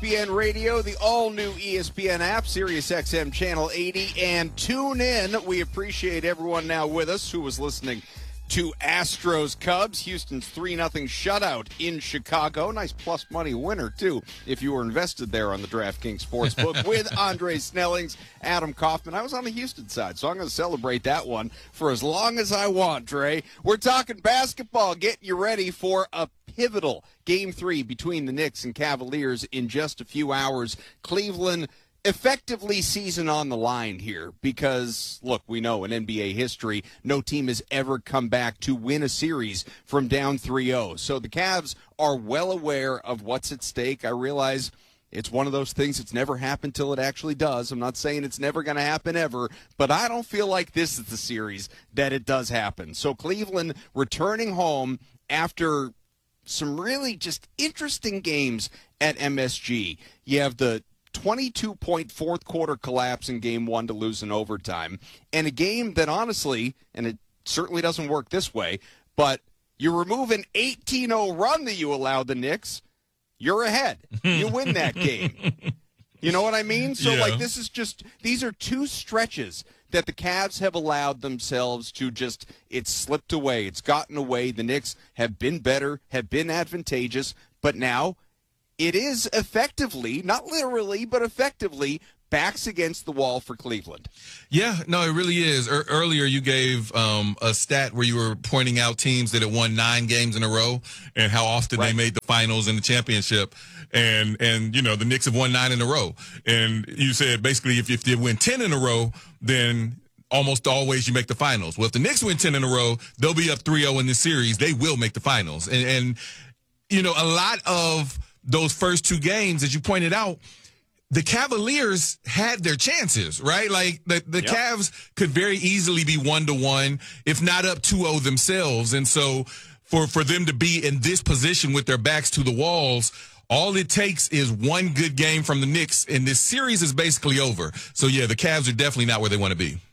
ESPN Radio, the all-new ESPN app, SiriusXM Channel 80, and tune in. We appreciate everyone now with us who was listening to Astros Cubs. Houston's 3-0 shutout in Chicago. Nice plus money winner, too, if you were invested there on the DraftKings Sportsbook with Andre Snellings, Adam Kaufman. I was on the Houston side, so I'm going to celebrate that one for as long as I want, Dre. We're talking basketball, getting you ready for a pivotal Game 3 between the Knicks and Cavaliers in just a few hours. Cleveland effectively season on the line here because, look, we know in NBA history, no team has ever come back to win a series from down 3-0. So the Cavs are well aware of what's at stake. I realize it's one of those things that's never happened till it actually does. I'm not saying it's never going to happen ever, but I don't feel like this is the series that it does happen. So Cleveland returning home after some really just interesting games at MSG. You have the 22-point fourth quarter collapse in game one to lose in overtime, and a game that honestly, and it certainly doesn't work this way, but you remove an 18-0 run that you allowed the Knicks, you're ahead. You win that game. You know what I mean? So, like, this is just, these are two stretches that the Cavs have allowed themselves to just, it's slipped away. It's gotten away. The Knicks have been better, have been advantageous, but now it is effectively, not literally, but effectively, backs against the wall for Cleveland. Yeah, no, it really is. Earlier you gave a stat where you were pointing out teams that had won 9 games in a row and how often they made the finals and the championship. And you know, the Knicks have won 9 in a row. And you said basically if they win 10 in a row, then almost always you make the finals. Well, if the Knicks win 10 in a row, they'll be up 3-0 in this series. They will make the finals. And you know, a lot of those first 2 games, as you pointed out, the Cavaliers had their chances, right? Like the Cavs could very easily be 1-1, if not up 2-0 themselves. And so for them to be in this position with their backs to the walls, all it takes is one good game from the Knicks, and this series is basically over. So, yeah, the Cavs are definitely not where they want to be.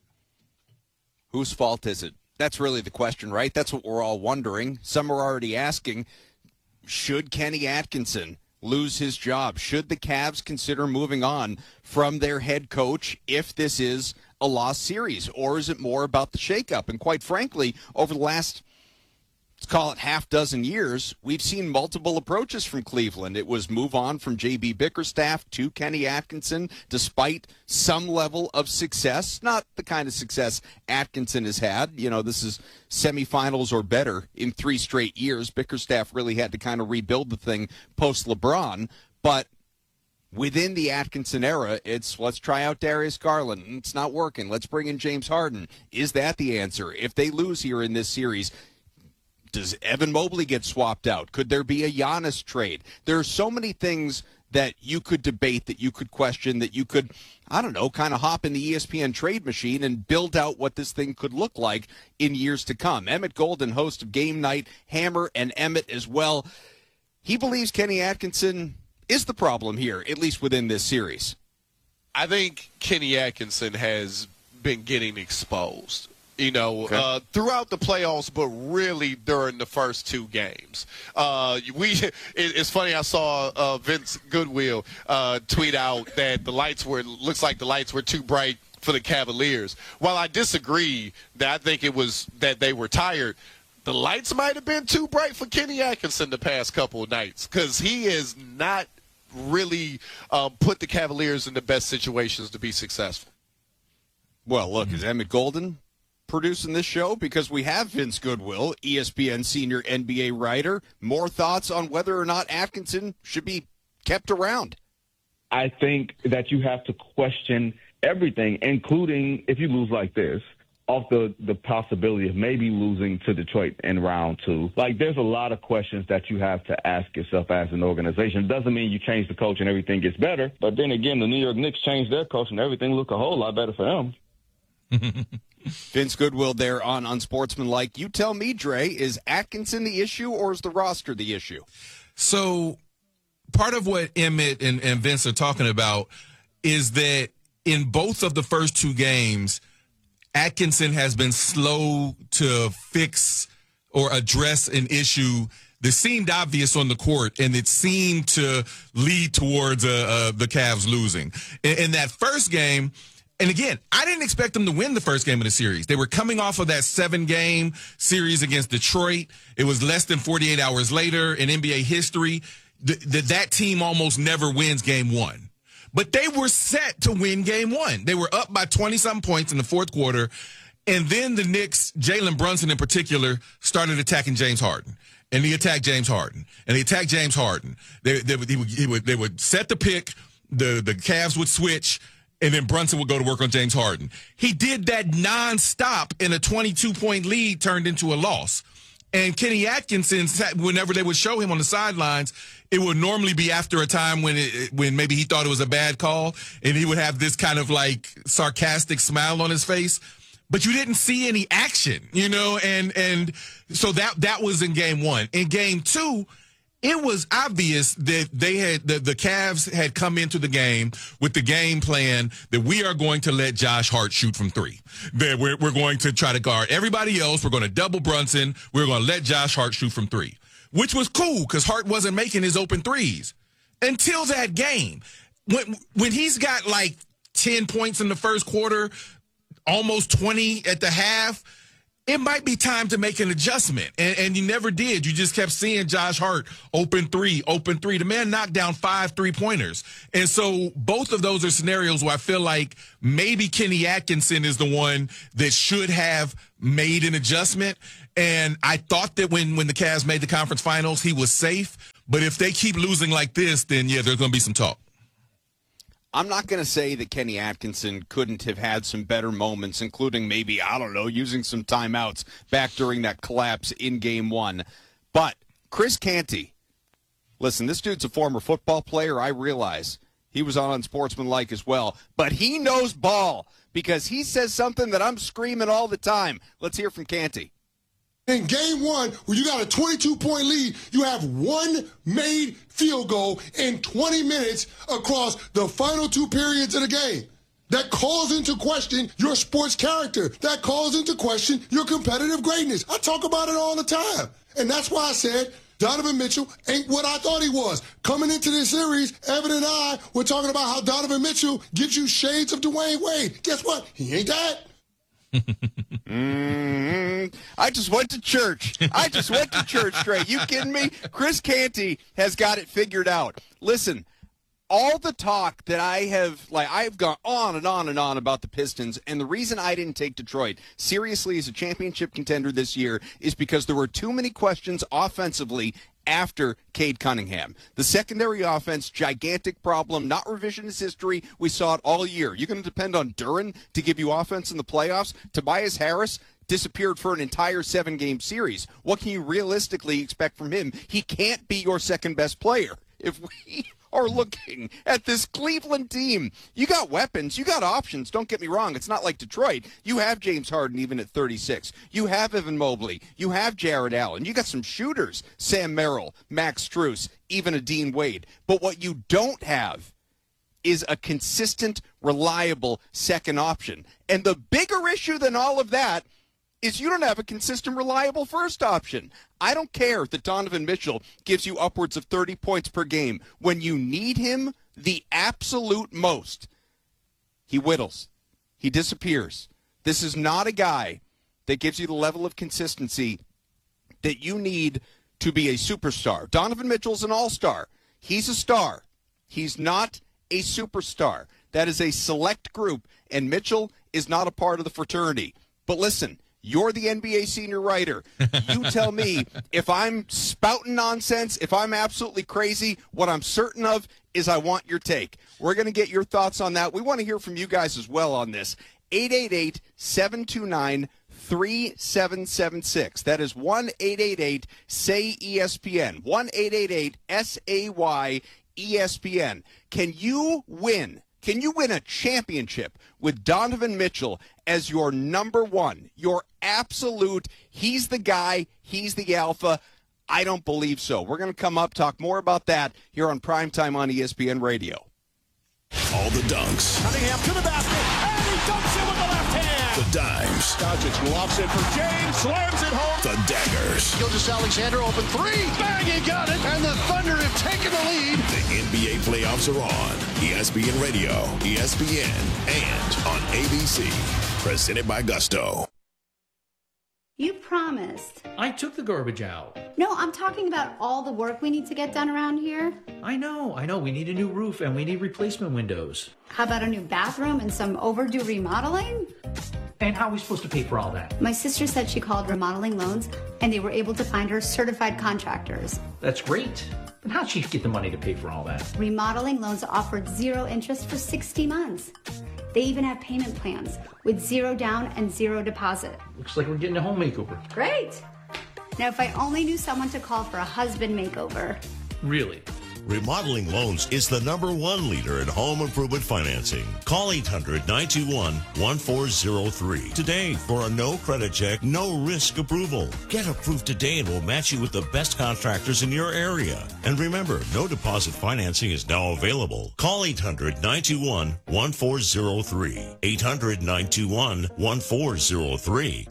Whose fault is it? That's really the question, right? That's what we're all wondering. Some are already asking, should Kenny Atkinson lose his job? Should the Cavs consider moving on from their head coach if this is a lost series? Or is it more about the shakeup? And quite frankly, over the last, let's call it half dozen years, we've seen multiple approaches from Cleveland. It was move on from J.B. Bickerstaff to Kenny Atkinson, despite some level of success. Not the kind of success Atkinson has had. You know, this is semifinals or better in 3 straight years. Bickerstaff really had to kind of rebuild the thing post-LeBron. But within the Atkinson era, it's let's try out Darius Garland. It's not working. Let's bring in James Harden. Is that the answer? If they lose here in this series, does Evan Mobley get swapped out? Could there be a Giannis trade? There are so many things that you could debate, that you could question, that you could, I don't know, kind of hop in the ESPN trade machine and build out what this thing could look like in years to come. Emmett Golden, host of Game Night, Hammer and Emmett as well. He believes Kenny Atkinson is the problem here, at least within this series. I think Kenny Atkinson has been getting exposed. You know, throughout the playoffs, but really during the first 2 games. It's funny, I saw Vince Goodwill tweet out that looks like the lights were too bright for the Cavaliers. While I disagree that I think it was that they were tired, the lights might have been too bright for Kenny Atkinson the past couple of nights because he is not really put the Cavaliers in the best situations to be successful. Well, look, is Emmett Golden producing this show? Because we have Vince Goodwill, ESPN senior NBA writer. More thoughts on whether or not Atkinson should be kept around? I think that you have to question everything, including if you lose like this, off the possibility of maybe losing to Detroit in round 2. Like, there's a lot of questions that you have to ask yourself as an organization. It doesn't mean you change the coach and everything gets better. But then again, the New York Knicks changed their coach and everything looked a whole lot better for them. Vince Goodwill there on Unsportsmanlike. You tell me, Dre, is Atkinson the issue or is the roster the issue? So part of what Emmett and Vince are talking about is that in both of the first 2 games, Atkinson has been slow to fix or address an issue that seemed obvious on the court, and it seemed to lead towards the Cavs losing. In that first game, and again, I didn't expect them to win the first game of the series. They were coming off of that 7-game series against Detroit. It was less than 48 hours later in NBA history. That team almost never wins game one. But they were set to win game one. They were up by 20-something points in the fourth quarter. And then the Knicks, Jalen Brunson in particular, started attacking James Harden. And he attacked James Harden. And they attacked James Harden. They would set the pick, the Cavs would switch, and then Brunson would go to work on James Harden. He did that nonstop, and a 22-point lead turned into a loss. And Kenny Atkinson, whenever they would show him on the sidelines, it would normally be after a time when maybe he thought it was a bad call, and he would have this kind of like sarcastic smile on his face. But you didn't see any action, and so that was in game one. In game two, it was obvious that the Cavs had come into the game with the game plan that we are going to let Josh Hart shoot from three. That we're going to try to guard everybody else. We're going to double Brunson. We're going to let Josh Hart shoot from three, which was cool because Hart wasn't making his open threes until that game. When he's got like 10 points in the first quarter, almost 20 at the half, it might be time to make an adjustment. And you never did. You just kept seeing Josh Hart open three. The man knocked down 5 3-pointers. And so both of those are scenarios where I feel like maybe Kenny Atkinson is the one that should have made an adjustment. And I thought that when the Cavs made the conference finals, he was safe. But if they keep losing like this, then, yeah, there's going to be some talk. I'm not going to say that Kenny Atkinson couldn't have had some better moments, including maybe, I don't know, using some timeouts back during that collapse in game one. But Chris Canty, listen, this dude's a former football player. I realize he was on Unsportsmanlike as well. But he knows ball because he says something that I'm screaming all the time. Let's hear from Canty. In game one, where you got a 22-point lead, you have one made field goal in 20 minutes across the final 2 periods of the game. That calls into question your sports character. That calls into question your competitive greatness. I talk about it all the time. And that's why I said Donovan Mitchell ain't what I thought he was. Coming into this series, Evan and I were talking about how Donovan Mitchell gives you shades of Dwayne Wade. Guess what? He ain't that. I just went to church. Trey. You kidding me? Chris Canty has got it figured out. Listen, all the talk that I've gone on and on and on about the Pistons, and the reason I didn't take Detroit seriously as a championship contender this year is because there were too many questions offensively after Cade Cunningham. The secondary offense, gigantic problem, not revisionist history. We saw it all year. You're going to depend on Duren to give you offense in the playoffs. Tobias Harris disappeared for an entire 7-game series. What can you realistically expect from him? He can't be your second-best player. If we are looking at this Cleveland team, you got weapons, you got options. Don't get me wrong. It's not like Detroit. You have James Harden even at 36. You have Evan Mobley. You have Jared Allen. You got some shooters, Sam Merrill, Max Strus, even a Dean Wade. But what you don't have is a consistent, reliable second option. And the bigger issue than all of that is you don't have a consistent, reliable first option. I don't care that Donovan Mitchell gives you upwards of 30 points per game. When you need him the absolute most, he whittles. He disappears. This is not a guy that gives you the level of consistency that you need to be a superstar. Donovan Mitchell's an all-star. He's a star. He's not a superstar. That is a select group, and Mitchell is not a part of the fraternity. But listen, you're the NBA senior writer. You tell me if I'm spouting nonsense, if I'm absolutely crazy. What I'm certain of is I want your take. We're going to get your thoughts on that. We want to hear from you guys as well on this. 888-729-3776. That is 1-888-SAY-ESPN. 1-888-SAY-ESPN. Can you win? Can you win a championship with Donovan Mitchell as your number one, your absolute, he's the guy, he's the alpha? I don't believe so. We're going to come up, talk more about that here on Primetime on ESPN Radio. All the dunks. Cunningham to the basket, and he dunks it with the left hand. The dimes. Doncic lofts it for James, slams it home. The daggers. Gilgeous-Alexander open three. Bang, he got it. And the Thunder have taken the lead. The NBA playoffs are on. ESPN Radio, ESPN, and on ABC. Presented by Gusto. You promised. I took the garbage out. No, I'm talking about all the work we need to get done around here. I know. We need a new roof and we need replacement windows. How about a new bathroom and some overdue remodeling? And how are we supposed to pay for all that? My sister said she called Remodeling Loans and they were able to find her certified contractors. That's great. But how'd she get the money to pay for all that? Remodeling Loans offered 0 interest for 60 months. They even have payment plans with 0 down and 0 deposit. Looks like we're getting a home makeover. Great. Now, if I only knew someone to call for a husband makeover. Really? Remodeling Loans is the #1 leader in home improvement financing. Call 800-921-1403 today for a no credit check, no risk approval. Get approved today and we'll match you with the best contractors in your area. And remember, no deposit financing is now available. Call 800-921-1403. 800-921-1403.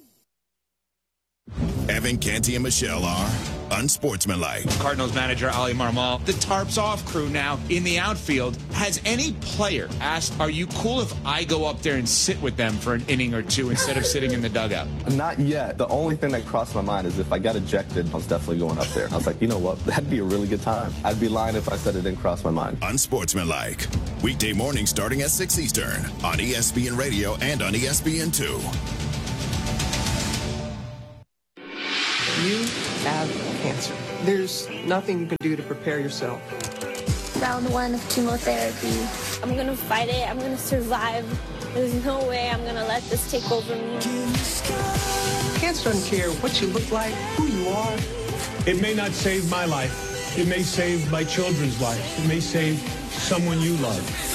Evan Canty and Michelle are unsportsmanlike. Cardinals manager Ali Marmol, the tarps off crew now in the outfield. Has any player asked, are you cool if I go up there and sit with them for an inning or two instead of sitting in the dugout? Not yet. The only thing that crossed my mind is if I got ejected, I was definitely going up there. I was like, you know what? That'd be a really good time. I'd be lying if I said it didn't cross my mind. Unsportsmanlike. Weekday mornings starting at 6 Eastern on ESPN Radio and on ESPN2. You have cancer. There's nothing you can do to prepare yourself. Round 1 of chemotherapy. I'm going to fight it. I'm going to survive. There's no way I'm going to let this take over me. Cancer doesn't care what you look like, who you are. It may not save my life. It may save my children's lives. It may save someone you love.